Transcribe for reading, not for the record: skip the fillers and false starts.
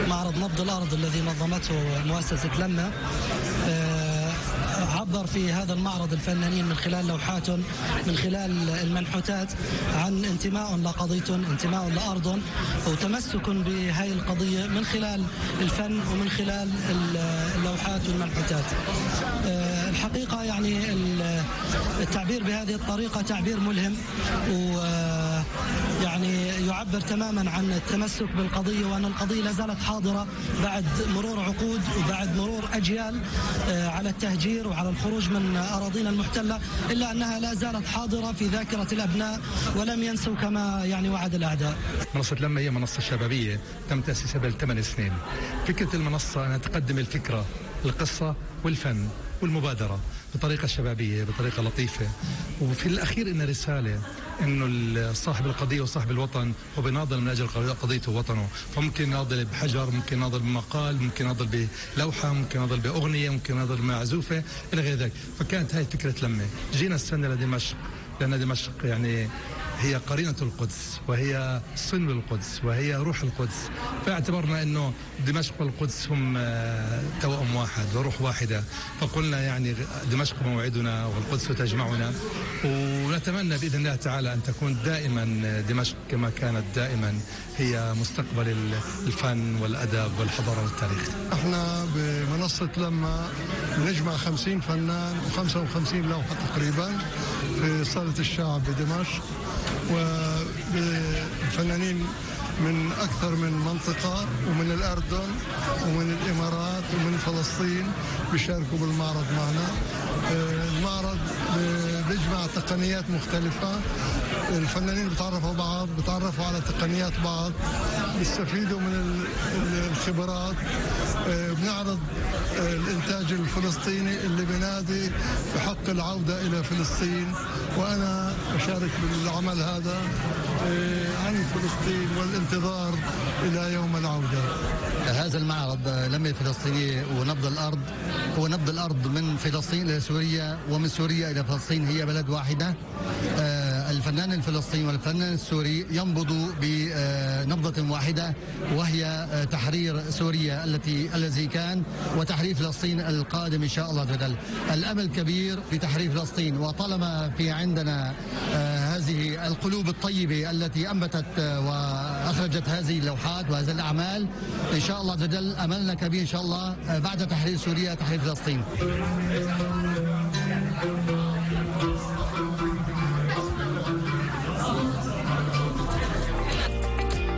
معرض نبض الأرض الذي نظمته مؤسسة لمة. عبر في هذا المعرض الفنانين من خلال لوحات، من خلال المنحوتات، عن انتماء لقضية، انتماء لأرض، وتمسك بهذه القضية من خلال الفن ومن خلال اللوحات والمنحوتات. الحقيقة يعني التعبير بهذه الطريقة تعبير ملهم، ويعني يعبر تماما عن التمسك بالقضية، وأن القضية لا زالت حاضرة بعد مرور عقود وبعد مرور أجيال على التهجير وعلى الخروج من أراضينا المحتلة، إلا أنها لا زالت حاضرة في ذاكرة الأبناء ولم ينسوا كما يعني وعد الأعداء. منصة لمة هي منصة شبابية تم تأسيسها قبل 8 سنين. فكرة المنصة أنها تقدم الفكرة، القصة والفن والمبادرة بطريقة شبابية، بطريقة لطيفة، وفي الأخير إن رسالة إنه صاحب القضية وصاحب الوطن هو بيناضل من أجل قضيته ووطنه، فممكن يناضل بحجر، ممكن يناضل بمقال، ممكن يناضل بلوحة، ممكن يناضل بأغنية، ممكن يناضل بمعزوفة إلى غير ذلك. فكانت هاي فكرة لمة. جينا السنة لدمشق، لأن دمشق يعني هي قرينة القدس، وهي صلب القدس، وهي روح القدس، فاعتبرنا أنه دمشق والقدس هم توأم واحد وروح واحدة، فقلنا يعني دمشق موعدنا والقدس تجمعنا، ونتمنى بإذن الله تعالى أن تكون دائما دمشق كما كانت دائما هي مستقبل الفن والأدب والحضارة والتاريخ. احنا بمنصة لما نجمع 50 فنان و55 لوحة تقريبا في صالة الشعب بدمشق، وفنانين من أكثر من منطقة، ومن الأردن ومن الإمارات ومن فلسطين بيشاركوا بالمعرض معنا. المعرض بيجمع تقنيات مختلفة، الفنانين بيتعرفوا بعض، بيتعرفوا على تقنيات بعض، بيستفيدوا من الخبرات. بنعرض الإنتاج الفلسطيني اللي بينادي بحق العودة إلى فلسطين، وأنا أشارك بالعمل هذا عن فلسطين والانتظار إلى يوم العودة. هذا المعرض لمة الفلسطينية ونبض الأرض هو نبض الأرض من فلسطين إلى سوريا، ومن سوريا إلى فلسطين، هي بلد واحدة. الفنان الفلسطيني والفنان السوري ينبضوا بنبضة واحدة، وهي تحرير سوريا الذي كان، وتحرير فلسطين القادم إن شاء الله تعالى. الأمل كبير في تحرير فلسطين، وطالما في عندنا هذه القلوب الطيبة التي أنبتت وأخرجت هذه اللوحات وهذه الأعمال، إن شاء الله تعالى أملنا كبير إن شاء الله بعد تحرير سوريا تحرير فلسطين.